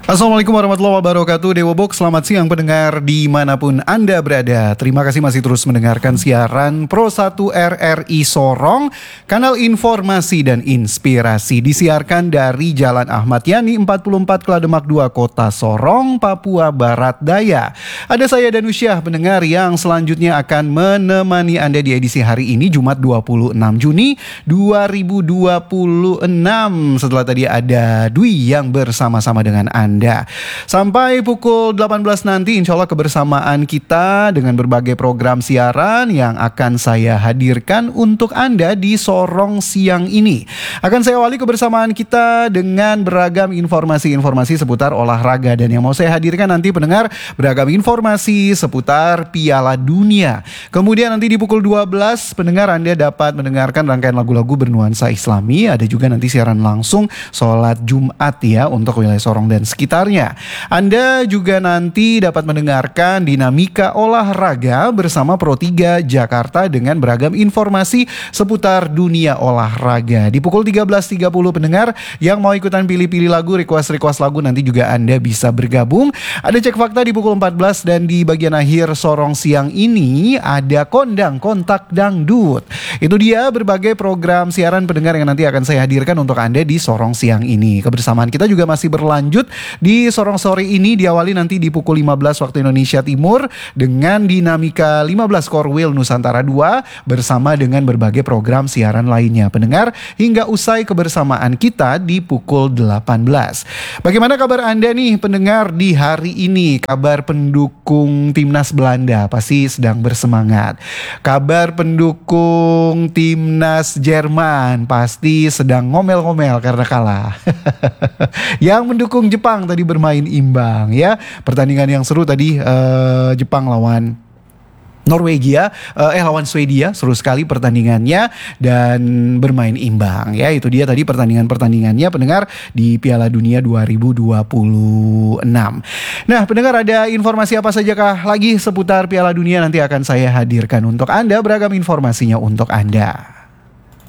Assalamualaikum warahmatullahi wabarakatuh. Dewa Box, selamat siang pendengar dimanapun Anda berada. Terima kasih masih terus mendengarkan siaran Pro 1 RRI Sorong, kanal informasi dan inspirasi. Disiarkan dari Jalan Ahmad Yani 44 Klademak 2 Kota Sorong, Papua Barat Daya. Ada saya Danusyah, pendengar yang selanjutnya akan menemani Anda di edisi hari ini, Jumat 26 Juni 2026. Setelah tadi ada Dwi yang bersama-sama dengan Anda. Sampai pukul 18 nanti insya Allah kebersamaan kita dengan berbagai program siaran yang akan saya hadirkan untuk Anda di Sorong siang ini. Akan saya awali kebersamaan kita dengan beragam informasi-informasi seputar olahraga. Dan yang mau saya hadirkan nanti pendengar, beragam informasi seputar Piala Dunia. Kemudian nanti di pukul 12 pendengar Anda dapat mendengarkan rangkaian lagu-lagu bernuansa Islami. Ada juga nanti siaran langsung sholat Jumat ya untuk wilayah Sorong dan sekitarnya. Anda juga nanti dapat mendengarkan dinamika olahraga bersama Pro 3 Jakarta dengan beragam informasi seputar dunia olahraga. Di pukul 13.30 pendengar yang mau ikutan pilih-pilih lagu, request lagu, nanti juga Anda bisa bergabung. Ada cek fakta di pukul 14 dan di bagian akhir Sorong siang ini ada Kondang Kontak Dangdut. Itu dia berbagai program siaran pendengar yang nanti akan saya hadirkan untuk Anda di Sorong siang ini. Kebersamaan kita juga masih berlanjut di Sorong sore ini, diawali nanti di pukul 15 waktu Indonesia Timur dengan dinamika 15 Core Wheel Nusantara 2 bersama dengan berbagai program siaran lainnya pendengar hingga usai kebersamaan kita di pukul 18. Bagaimana kabar Anda nih pendengar di hari ini? Kabar pendukung Timnas Belanda pasti sedang bersemangat. Kabar pendukung Timnas Jerman pasti sedang ngomel-ngomel karena kalah. Yang mendukung Jepang tadi bermain imbang ya. Pertandingan yang seru tadi, Jepang lawan Norwegia, lawan Swedia, seru sekali pertandingannya dan bermain imbang ya. Itu dia tadi pertandingannya pendengar di Piala Dunia 2026. Nah pendengar, ada informasi apa sajakah lagi seputar Piala Dunia nanti akan saya hadirkan untuk Anda, beragam informasinya untuk Anda.